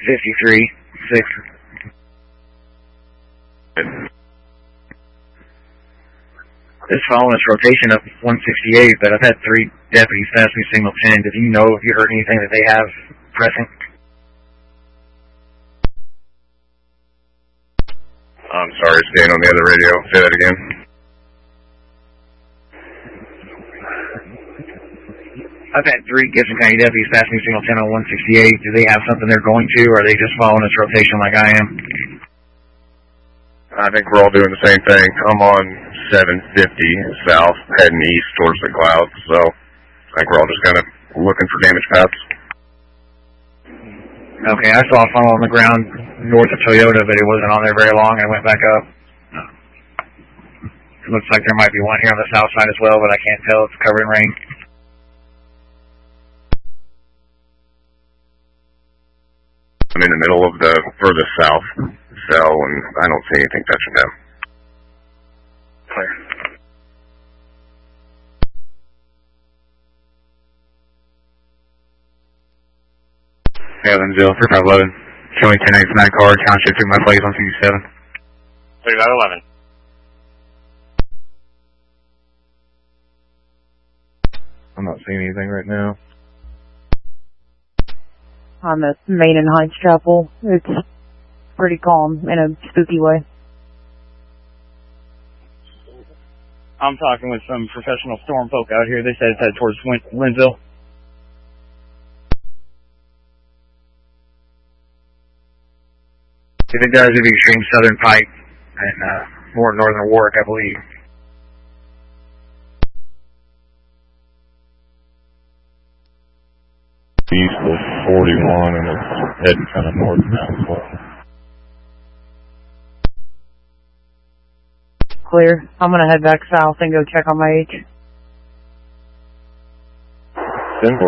53-6. It's following its rotation up 168, but I've had 3 deputies pass me signal 10. If you know if you heard anything that they have pressing. I'm sorry, staying on the other radio. Say that again. I've had 3 Gibson County deputies pass me signal 10 on 168. Do they have something they're going to, or are they just following its rotation like I am? I think we're all doing the same thing. I'm on 750 south, heading east towards the clouds, so I think we're all just kind of looking for damage paths. Okay, I saw a funnel on the ground north of Toyota, but it wasn't on there very long, and I went back up. It looks like there might be one here on the south side as well, but I can't tell. It's covered in rain. I'm in the middle of the furthest south cell, and I don't see anything touching them. Clear. Evansville, 3511. Showing 1089 car, township through my place on 57. 3511. I'm not seeing anything right now. I'm at Main and Heights Chapel. It's pretty calm in a spooky way. I'm talking with some professional storm folk out here. They said it's headed towards Linville. If it does, it'd be extreme southern pipe and more northern Warwick, I believe. East of 41, and it's heading kind of north now as well. Clear. I'm gonna head back south and go check on my H. 10-4